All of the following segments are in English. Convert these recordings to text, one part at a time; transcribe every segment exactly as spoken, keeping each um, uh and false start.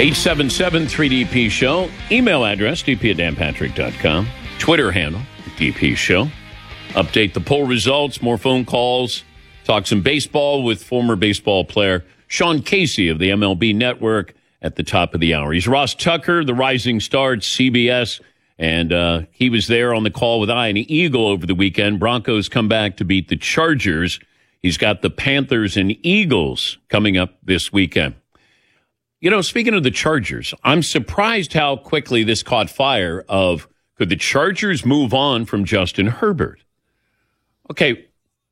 eight seven seven, three D P show. Email address, d p at dan patrick dot com. Twitter handle, D P show. Update the poll results, more phone calls. Talk some baseball with former baseball player Sean Casey of the M L B Network at the top of the hour. He's Ross Tucker, the rising star at C B S, and uh, he was there on the call with Ian Eagle over the weekend. Broncos come back to beat the Chargers. He's got the Panthers and Eagles coming up this weekend. You know, speaking of the Chargers, I'm surprised how quickly this caught fire of, could the Chargers move on from Justin Herbert? Okay,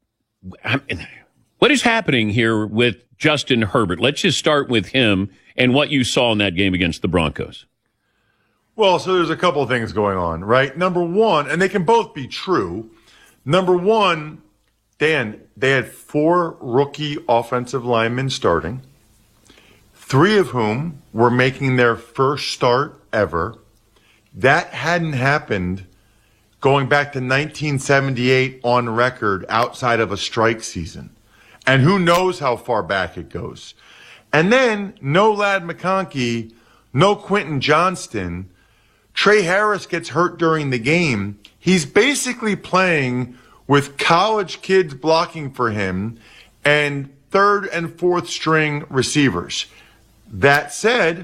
what is happening here with Justin Herbert? Let's just start with him and what you saw in that game against the Broncos. Well, so there's a couple of things going on, right? Number one, and they can both be true. Number one, Dan, they had four rookie offensive linemen starting, three of whom were making their first start ever. That hadn't happened going back to nineteen seventy-eight on record outside of a strike season. And who knows how far back it goes. And then no Ladd McConkey, no Quentin Johnston. Trey Harris gets hurt during the game. He's basically playing with college kids blocking for him and third and fourth string receivers. That said,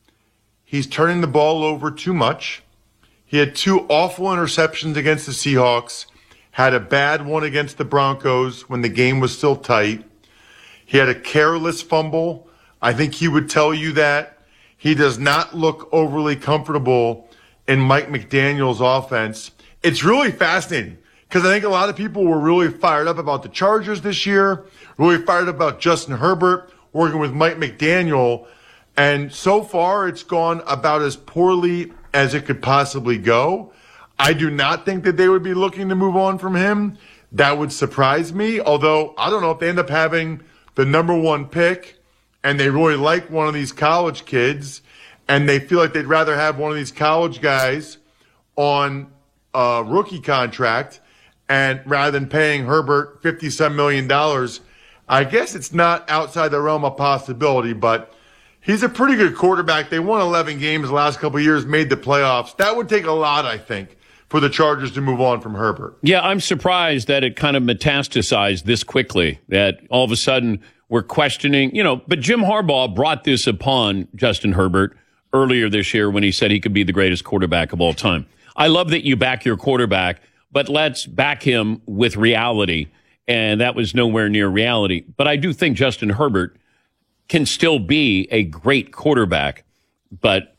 he's turning the ball over too much. He had two awful interceptions against the Seahawks, had a bad one against the Broncos when the game was still tight. He had a careless fumble. I think he would tell you that. He does not look overly comfortable in Mike McDaniel's offense. It's really fascinating because I think a lot of people were really fired up about the Chargers this year, really fired up about Justin Herbert working with Mike McDaniel. And so far, it's gone about as poorly as it could possibly go. I do not think that they would be looking to move on from him. That would surprise me. Although, I don't know if they end up having the number one pick and they really like one of these college kids and they feel like they'd rather have one of these college guys on a rookie contract and rather than paying Herbert fifty-some million dollars. I guess it's not outside the realm of possibility, but he's a pretty good quarterback. They won eleven games the last couple of years, made the playoffs. That would take a lot, I think, for the Chargers to move on from Herbert. Yeah, I'm surprised that it kind of metastasized this quickly, that all of a sudden we're questioning, you know, but Jim Harbaugh brought this upon Justin Herbert earlier this year when he said he could be the greatest quarterback of all time. I love that you back your quarterback, but let's back him with reality, and that was nowhere near reality. But I do think Justin Herbert can still be a great quarterback. But,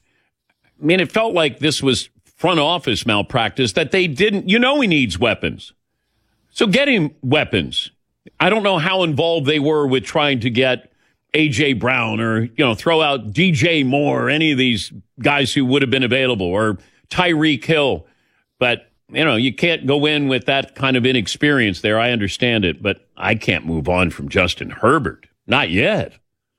I mean, it felt like this was front office malpractice, that they didn't, you know he needs weapons. So get him weapons. I don't know how involved they were with trying to get A J. Brown or, you know, throw out D J Moore, or any of these guys who would have been available, or Tyreek Hill. But, you know, you can't go in with that kind of inexperience there. I understand it, but I can't move on from Justin Herbert. Not yet.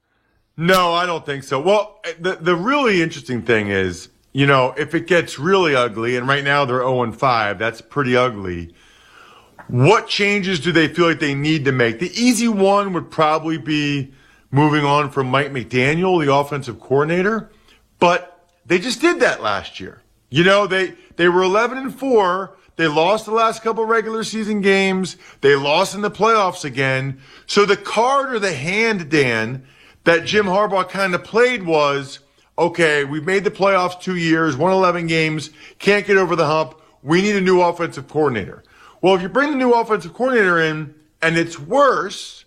No, I don't think so. Well, the the really interesting thing is, you know, if it gets really ugly, and right now they're oh and five, that's pretty ugly. What changes do they feel like they need to make? The easy one would probably be moving on from Mike McDaniel, the offensive coordinator, but they just did that last year. You know, they they were eleven and four. They lost the last couple regular season games. They lost in the playoffs again. So the card or the hand, Dan, that Jim Harbaugh kind of played was, okay, we've made the playoffs two years, won eleven games, can't get over the hump. We need a new offensive coordinator. Well, if you bring the new offensive coordinator in and it's worse,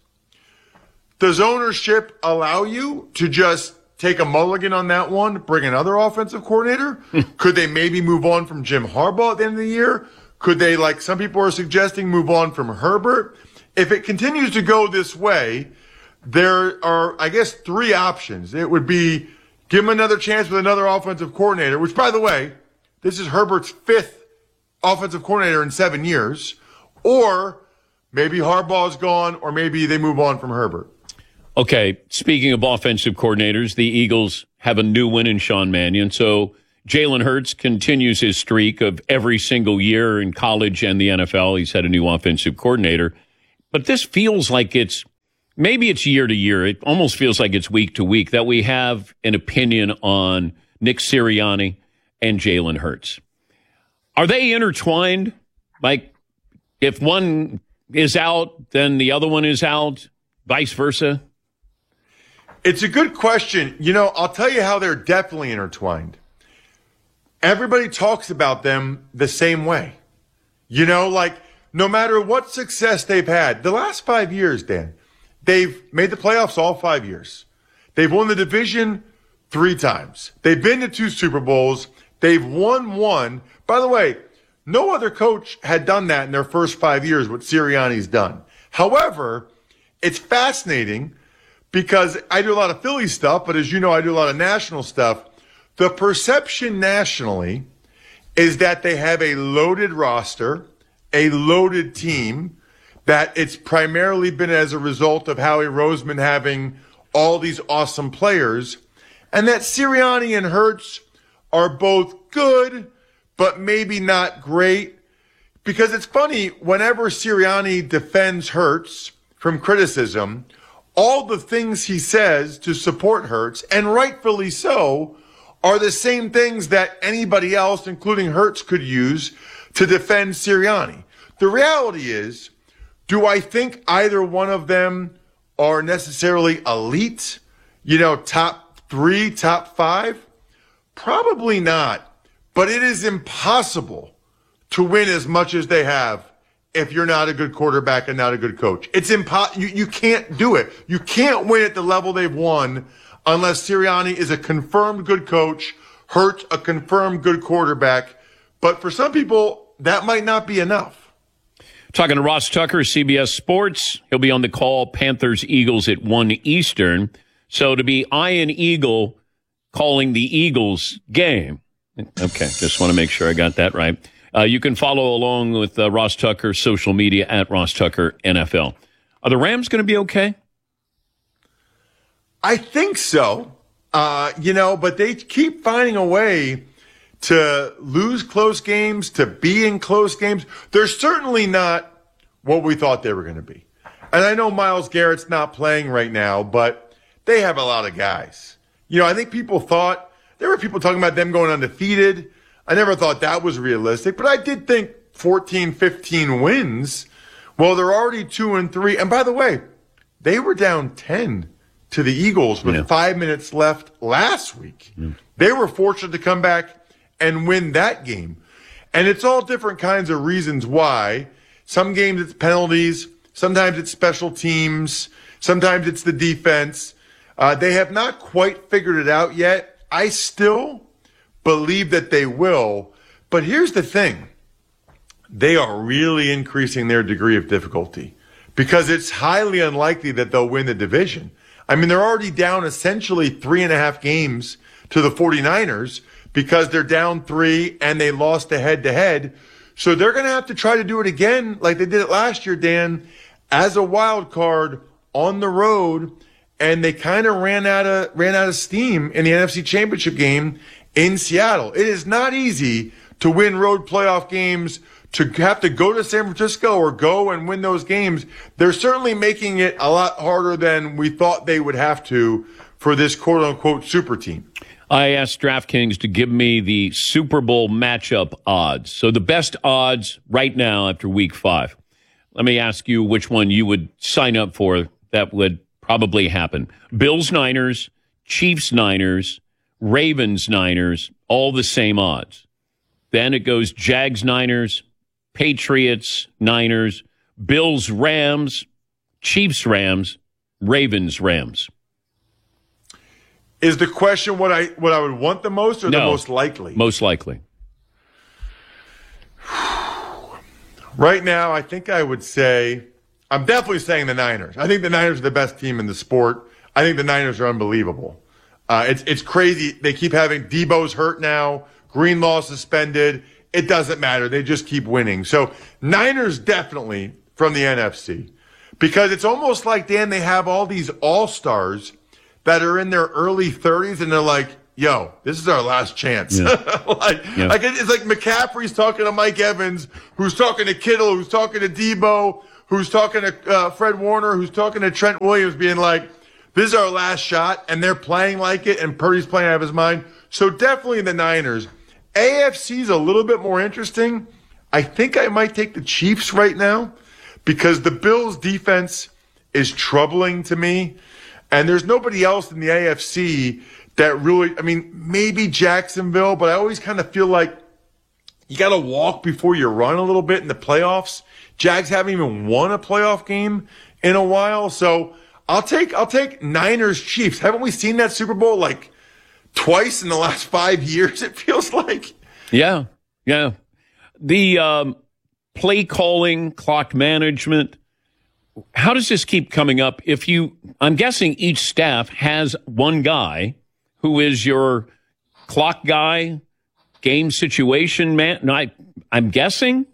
does ownership allow you to just take a mulligan on that one, bring another offensive coordinator? Could they maybe move on from Jim Harbaugh at the end of the year? Could they, like some people are suggesting, move on from Herbert? If it continues to go this way, there are, I guess, three options. It would be give him another chance with another offensive coordinator, which, by the way, this is Herbert's fifth offensive coordinator in seven years. Or maybe Harbaugh's gone, or maybe they move on from Herbert. Okay, speaking of offensive coordinators, the Eagles have a new one in Sean Mannion. So Jalen Hurts continues his streak of every single year in college and the N F L. He's had a new offensive coordinator. But this feels like it's maybe it's year to year. It almost feels like it's week to week that we have an opinion on Nick Sirianni and Jalen Hurts. Are they intertwined? Like, if one is out, then the other one is out, vice versa? It's a good question. You know, I'll tell you how they're definitely intertwined. Everybody talks about them the same way. You know, like, no matter what success they've had, the last five years, Dan, they've made the playoffs all five years. They've won the division three times. They've been to two Super Bowls. They've won one. By the way, no other coach had done that in their first five years, what Sirianni's done. However, it's fascinating because I do a lot of Philly stuff, but as you know, I do a lot of national stuff. The perception nationally is that they have a loaded roster, a loaded team, that it's primarily been as a result of Howie Roseman having all these awesome players, and that Sirianni and Hurts are both good, but maybe not great. Because it's funny, whenever Sirianni defends Hurts from criticism, all the things he says to support Hurts, and rightfully so, are the same things that anybody else, including Hurts, could use to defend Sirianni. The reality is, do I think either one of them are necessarily elite, you know, top three, top five? Probably not. But it is impossible to win as much as they have if you're not a good quarterback and not a good coach. It's impo- you, you can't do it. You can't win at the level they've won unless Sirianni is a confirmed good coach, Hurts a confirmed good quarterback. But for some people, that might not be enough. Talking to Ross Tucker, C B S Sports. He'll be on the call, Panthers Eagles at one Eastern. So to be Ian Eagle calling the Eagles game. Okay, just want to make sure I got that right. Uh, you can follow along with uh, Ross Tucker's social media at Ross Tucker N F L. Are the Rams going to be okay? I think so. Uh, you know, but they keep finding a way to lose close games, to be in close games. They're certainly not what we thought they were going to be. And I know Myles Garrett's not playing right now, but they have a lot of guys. You know, I think people thought, there were people talking about them going undefeated. I never thought that was realistic, but I did think fourteen, fifteen wins. Well, they're already two and three. And by the way, they were down ten to the Eagles with yeah. five minutes left last week. Yeah. They were fortunate to come back and win that game. And it's all different kinds of reasons why. Some games it's penalties. Sometimes it's special teams. Sometimes it's the defense. Uh, they have not quite figured it out yet. I still believe that they will. But here's the thing. They are really increasing their degree of difficulty because it's highly unlikely that they'll win the division. I mean, they're already down essentially three and a half games to the 49ers because they're down three and they lost a head-to-head. So they're going to have to try to do it again like they did it last year, Dan, as a wild card on the road. And they kind of ran out of ran out of steam in the N F C Championship game in Seattle. It is not easy to win road playoff games, to have to go to San Francisco or go and win those games. They're certainly making it a lot harder than we thought they would have to for this quote-unquote super team. I asked DraftKings to give me the Super Bowl matchup odds. So the best odds right now after week five. Let me ask you which one you would sign up for that would probably happen. Bills, Niners, Chiefs, Niners, Ravens, Niners, all the same odds. Then it goes Jags, Niners, Patriots, Niners, Bills, Rams, Chiefs, Rams, Ravens, Rams. Is the question what I what I would want the most or no, the most likely? Most likely. Right now, I think I would say, I'm definitely saying the Niners. I think the Niners are the best team in the sport. I think the Niners are unbelievable. Uh, it's it's crazy. They keep having Debo's hurt now. Greenlaw suspended. It doesn't matter. They just keep winning. So Niners definitely from the N F C. Because it's almost like, Dan, they have all these all-stars that are in their early thirties, and they're like, yo, this is our last chance. Yeah. like, yeah. like It's like McCaffrey's talking to Mike Evans, who's talking to Kittle, who's talking to Debo, who's talking to uh, Fred Warner, who's talking to Trent Williams, being like, this is our last shot, and they're playing like it, and Purdy's playing out of his mind. So definitely the Niners. A F C's a little bit more interesting. I think I might take the Chiefs right now because the Bills' defense is troubling to me, and there's nobody else in the A F C that really, I mean, maybe Jacksonville, but I always kind of feel like you got to walk before you run a little bit in the playoffs. Jags haven't even won a playoff game in a while, so I'll take I'll take Niners Chiefs. Haven't we seen that Super Bowl like twice in the last five years? It feels like. Yeah, yeah. The um, play calling, clock management. How does this keep coming up? If you, I'm guessing each staff has one guy who is your clock guy, game situation man. No, I, I'm guessing.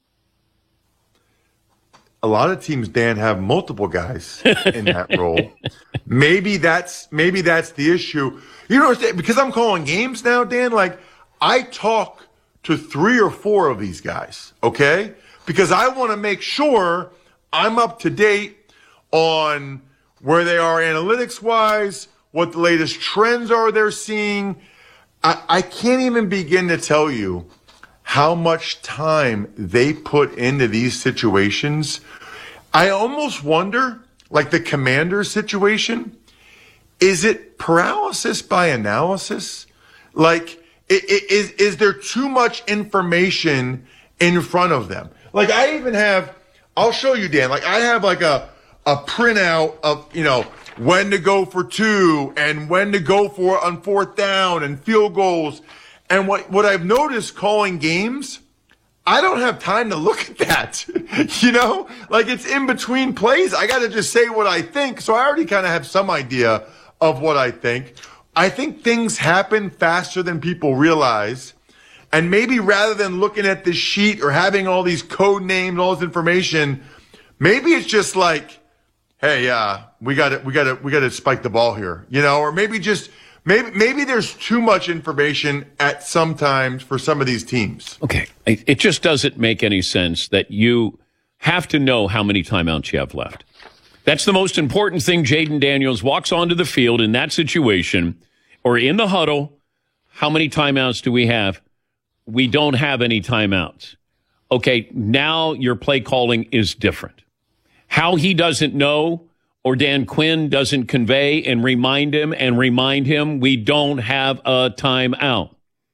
A lot of teams, Dan, have multiple guys in that role. Maybe that's maybe that's the issue. You know, because I'm calling games now, Dan. Like I talk to three or four of these guys, okay? Because I want to make sure I'm up to date on where they are analytics-wise, what the latest trends are they're seeing. I, I can't even begin to tell you how much time they put into these situations. I almost wonder, like the Commanders situation, is it paralysis by analysis? Like, it, it, is, is there too much information in front of them? Like, I even have, I'll show you, Dan, like I have like a, a printout of, you know, when to go for two and when to go for on fourth down and field goals. And what, what I've noticed calling games, I don't have time to look at that. You know, like it's in between plays. I got to just say what I think. So I already kind of have some idea of what I think. I think things happen faster than people realize. And maybe rather than looking at this sheet or having all these code names, all this information, maybe it's just like, hey, uh, we got to, we got to, we got to spike the ball here, you know, or maybe just, maybe, maybe there's too much information at some times for some of these teams. Okay. It just doesn't make any sense that you have to know how many timeouts you have left. That's the most important thing. Jaden Daniels walks onto the field in that situation or in the huddle. How many timeouts do we have? We don't have any timeouts. Okay, now your play calling is different. How he doesn't know or Dan Quinn doesn't convey and remind him and remind him we don't have a timeout.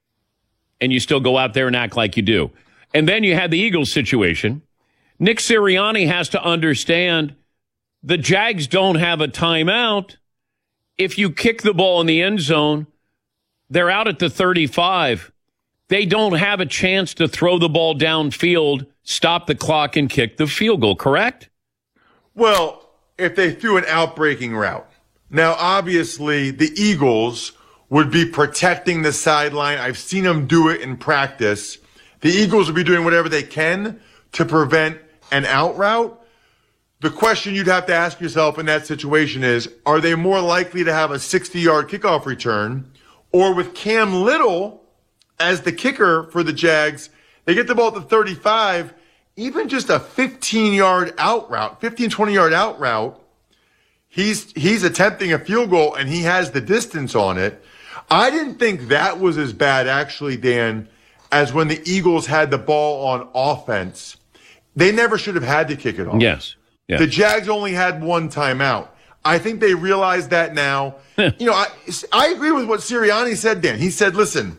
And you still go out there and act like you do. And then you had the Eagles situation. Nick Sirianni has to understand the Jags don't have a timeout. If you kick the ball in the end zone, they're out at the thirty-five. They don't have a chance to throw the ball downfield, stop the clock, and kick the field goal, correct? Well, if they threw an outbreaking route. Now, obviously, the Eagles would be protecting the sideline. I've seen them do it in practice. The Eagles would be doing whatever they can to prevent an out route. The question you'd have to ask yourself in that situation is, are they more likely to have a sixty-yard kickoff return? Or with Cam Little as the kicker for the Jags, they get the ball at the thirty-five, even just a fifteen-yard out route, fifteen, twenty-yard out route, he's he's attempting a field goal and he has the distance on it. I didn't think that was as bad, actually, Dan, as when the Eagles had the ball on offense. They never should have had to kick it off. Yes. yes. The Jags only had one timeout. I think they realize that now. you know, I, I agree with what Sirianni said, Dan. He said, listen,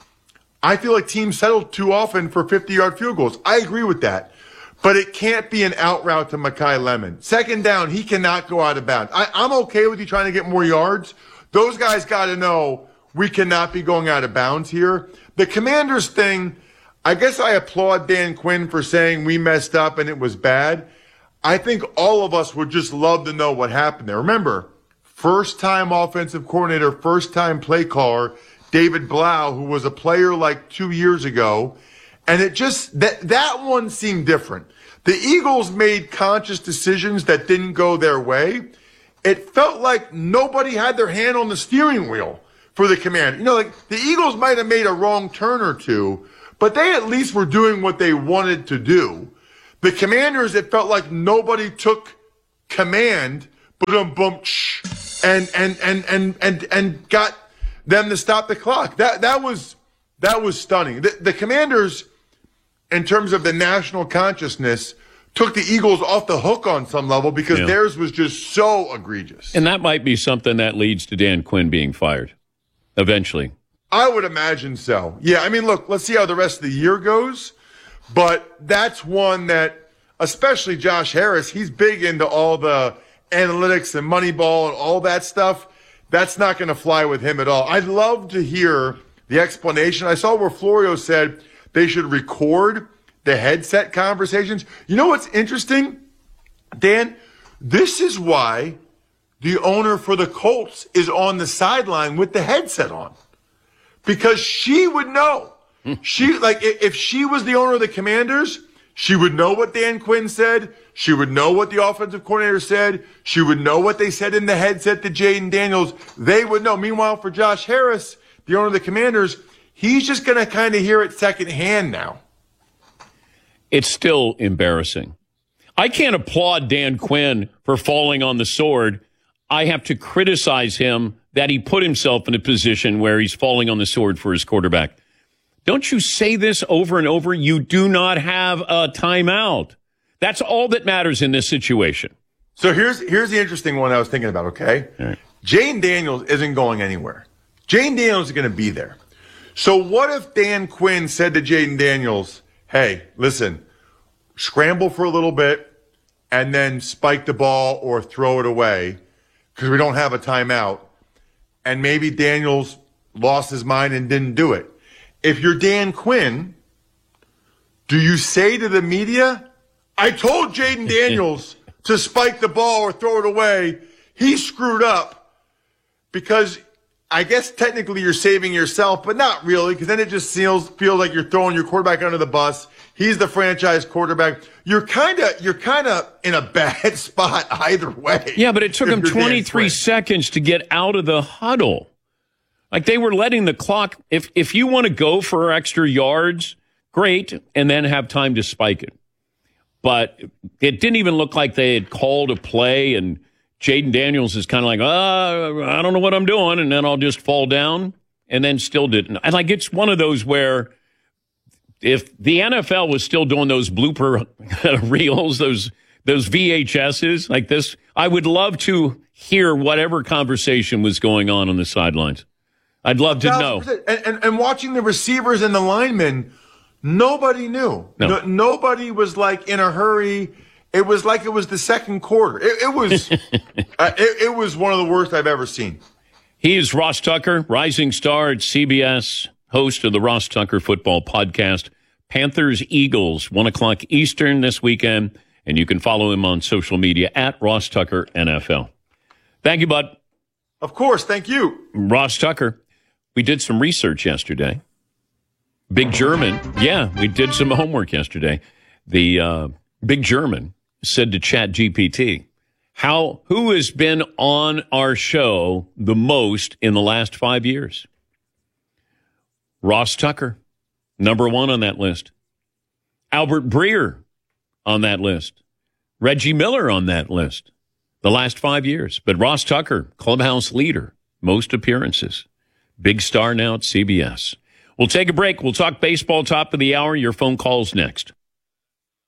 I feel like teams settle too often for fifty-yard field goals. I agree with that. But it can't be an out route to Mekhi Lemon. Second down, he cannot go out of bounds. I, I'm okay with you trying to get more yards. Those guys got to know we cannot be going out of bounds here. The Commanders thing, I guess I applaud Dan Quinn for saying we messed up and it was bad. I think all of us would just love to know what happened there. Remember, first-time offensive coordinator, first-time play caller, David Blau, who was a player like two years ago. And it just, that, that one seemed different. The Eagles made conscious decisions that didn't go their way. It felt like nobody had their hand on the steering wheel for the Commander. You know, like the Eagles might have made a wrong turn or two, but they at least were doing what they wanted to do. The Commanders, it felt like nobody took command, boom, boom, and and and and and and got them to stop the clock. That that was that was stunning. The, the Commanders, in terms of the national consciousness, took the Eagles off the hook on some level because yeah. theirs was just so egregious. And that might be something that leads to Dan Quinn being fired eventually. I would imagine so. Yeah, I mean, look, let's see how the rest of the year goes. But that's one that, especially Josh Harris, he's big into all the analytics and Moneyball and all that stuff. That's not going to fly with him at all. I'd love to hear the explanation. I saw where Florio said they should record the headset conversations. You know what's interesting, Dan? This is why the owner for the Colts is on the sideline with the headset on. Because she would know. She like if she was the owner of the Commanders, she would know what Dan Quinn said. She would know what the offensive coordinator said. She would know what they said in the headset to Jaden Daniels. They would know. Meanwhile, for Josh Harris, the owner of the Commanders, he's just going to kind of hear it secondhand now. It's still embarrassing. I can't applaud Dan Quinn for falling on the sword. I have to criticize him that he put himself in a position where he's falling on the sword for his quarterback. Don't you say this over and over? You do not have a timeout. That's all that matters in this situation. So here's here's the interesting one I was thinking about, okay? Right. Jaden Daniels isn't going anywhere. Jaden Daniels is going to be there. So what if Dan Quinn said to Jaden Daniels, hey, listen, scramble for a little bit and then spike the ball or throw it away because we don't have a timeout. And maybe Daniels lost his mind and didn't do it. If you're Dan Quinn, do you say to the media, I told Jaden Daniels to spike the ball or throw it away. He screwed up. Because I guess technically you're saving yourself, but not really, because then it just feels, feels like you're throwing your quarterback under the bus. He's the franchise quarterback. You're kind of you're kind of in a bad spot either way. Yeah, but it took him twenty-three seconds to get out of the huddle. Like they were letting the clock. If if you want to go for extra yards, great, and then have time to spike it. But it didn't even look like they had called a play, and Jaden Daniels is kind of like, uh, I don't know what I'm doing, and then I'll just fall down, and then still didn't. And like it's one of those where if the N F L was still doing those blooper reels, those those V H S's like this, I would love to hear whatever conversation was going on on the sidelines. I'd love to know. And, and, and watching the receivers and the linemen, nobody knew. No. No, nobody was like in a hurry. It was like it was the second quarter. It, it was uh, it, it was one of the worst I've ever seen. He is Ross Tucker, rising star at C B S, host of the Ross Tucker Football Podcast. Panthers, Eagles, one o'clock Eastern this weekend. And you can follow him on social media at Ross Tucker N F L. Thank you, bud. Of course. Thank you. Ross Tucker. We did some research yesterday. Big German. Yeah, we did some homework yesterday. The uh, Big German said to ChatGPT, how, who has been on our show the most in the last five years? Ross Tucker, number one on that list. Albert Breer on that list. Reggie Miller on that list. The last five years. But Ross Tucker, clubhouse leader, most appearances. Big star now at C B S. We'll take a break. We'll talk baseball top of the hour. Your phone calls next.